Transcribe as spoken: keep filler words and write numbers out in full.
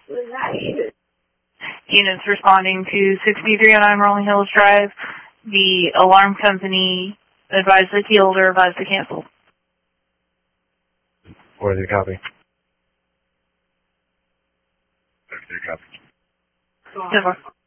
Units responding to sixty-three oh nine Rolling Hills Drive. The alarm company advised the key holder advised to cancel. Worthy copy. Okay, copy. So far.